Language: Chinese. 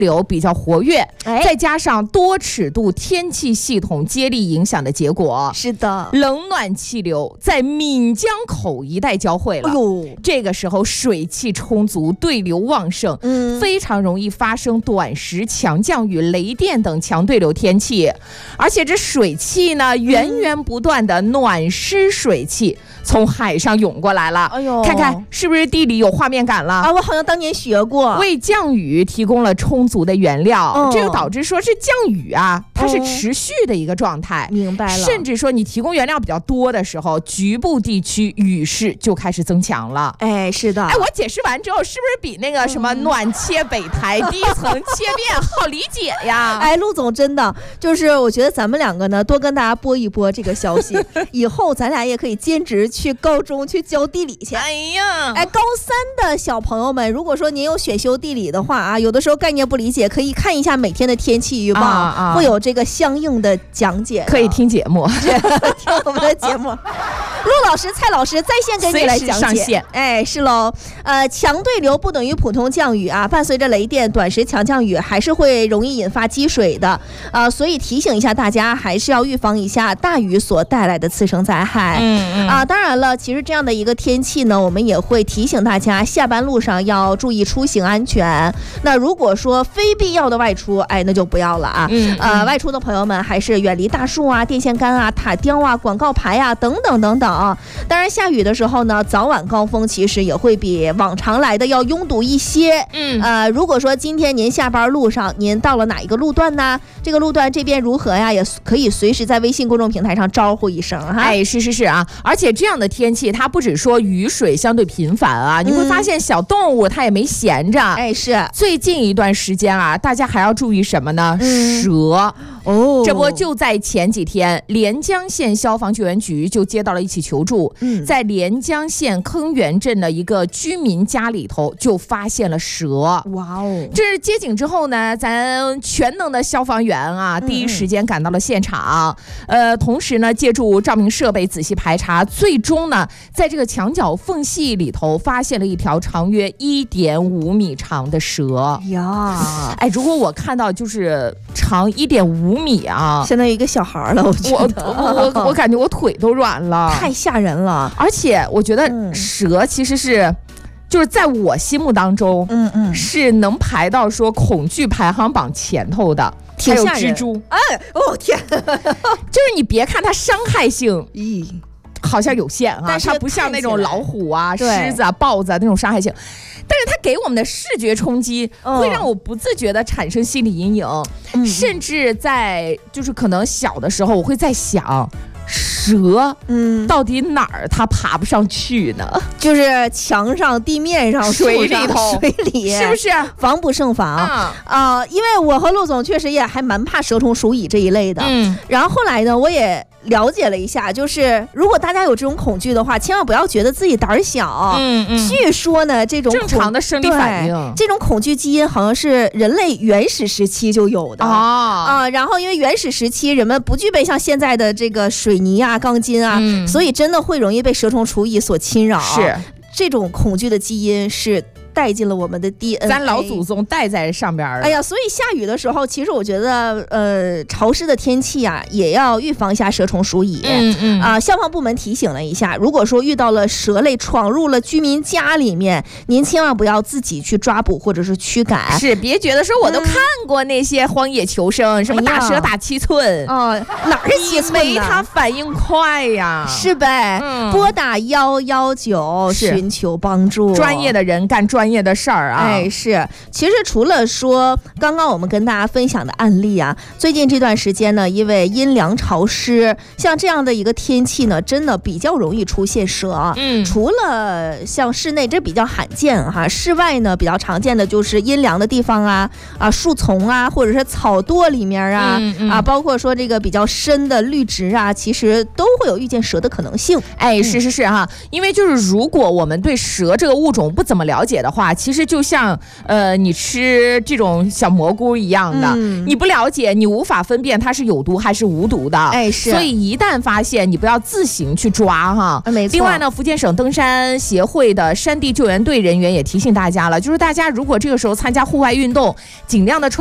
流比较活跃，再加上多尺度天气系统接力影响的结果， 是的， 冷暖气流在闽江口一带交汇了。这个时候水气充足，对流旺盛，非常容易发生短时强降雨、雷电等强对流天气。而且这水气呢，源源不断的暖湿水气从海上涌过来了。看看是不是地理有画面感了啊？我好像当年学过， 为降雨提供了充足的原料，这就导致说是降雨啊，它是持续的一个状态。 明白了。 甚至说你提供原料比较多的时候，局部地区雨势就开始增强了。 是的。 我解释完之后，是不是比那个什么暖切北台、低层切变好理解呀？ 陆总真的就是我觉得咱们两个呢，多跟大家播一播这个消息，以后咱俩也可以兼职去高中去教地理去。高三的小朋友们，如果说您有选修地理的话啊，有的时候概念不理解，可以看一下每天的天气预报，会有这个相应的讲解， 可以听节目， 听我们的节目。陆老师、蔡老师在线给你来讲解。 上线。 是喽。强对流不等于普通降雨啊，伴随着雷电，短时强降雨还是会容易引发积水的。所以提醒一下大家，还是要预防一下大雨所带来的次生灾害。当然了，其实这样的一个天气呢，我们也会提醒大家，下班路上要注意出行安全。那如果说非必要的外出，那就不要了啊。外出的朋友们还是远离大树啊、电线杆啊、塔吊啊、广告牌啊等等等等。当然下雨的时候呢，早晚高峰其实也会比往常来的要拥堵一些。如果说今天您下班路上您到了哪一个路段呢？这个路段这边如何呀？也可以随时在微信公众平台上招呼一声哈。 是啊，而且这样的天气，它不只说雨水相对频繁啊，你会发现小动物它也没闲着。 是。 最近一段时间啊，大家还要注意什么呢？蛇。这不就在前几天，连江县消防救援局就接到了一起求助，在连江县坑源镇的一个居民家里头就发现了蛇。这是接警之后呢，咱全能的消防员啊，第一时间赶到了现场，同时呢，借助照明设备仔细排查，最终呢，在这个墙角缝隙里头发现了一条长约1.5米长的蛇呀！如果我看到就是长1.5米啊， 相当于一个小孩了， 我感觉我腿都软了， 太吓人了。 而且我觉得蛇其实是。就是在我心目当中，是能排到说恐惧排行榜前头的，还有蜘蛛。 天， 就是你别看它伤害性，好像有限啊，它不像那种老虎啊、狮子啊、豹子啊那种伤害性，但是它给我们的视觉冲击会让我不自觉的产生心理阴影，甚至在就是可能小的时候我会在想。蛇，到底哪儿它爬不上去呢？ 就是墙上、地面上、 水里头、 水里， 是不是？ 防不胜防因为我和陆总确实也还蛮怕蛇虫鼠蚁这一类的。然后后来呢，我也了解了一下，就是如果大家有这种恐惧的话，千万不要觉得自己胆小。据说呢，这种正常的生理反应， 这种恐惧基因好像是人类原始时期就有的然后因为原始时期人们不具备像现在的这个水泥啊、钢筋啊，所以真的会容易被蛇虫鼠蚁所侵扰。 是这种恐惧的基因是带进了我们的 DNA， 咱老祖宗带在上边了。 所以下雨的时候，其实我觉得潮湿的天气啊，也要预防一下蛇虫鼠蚁。消防部门提醒了一下，如果说遇到了蛇类闯入了居民家里面，您千万不要自己去抓捕或者是驱赶。 是，别觉得说我都看过那些荒野求生，什么打蛇打7寸哪是7寸没它反应快呀， 是呗？拨打119寻求帮助， 专业的人干专业的事儿啊。 是。其实除了说刚刚我们跟大家分享的案例啊，最近这段时间呢，因为阴凉潮湿，像这样的一个天气呢，真的比较容易出现蛇。除了像室内这比较罕见哈，室外呢比较常见的就是阴凉的地方啊、树丛啊，或者是草垛里面啊，包括说这个比较深的绿植啊，其实都会有遇见蛇的可能性。 是哈，因为就是如果我们对蛇这个物种不怎么了解的话，其实就像你吃这种小蘑菇一样的，你不了解，你无法分辨它是有毒还是无毒的。 哎，是。 所以一旦发现，你不要自行去抓哈。 没错。 另外呢，福建省登山协会的山地救援队人员也提醒大家了，就是大家如果这个时候参加户外运动，尽量的穿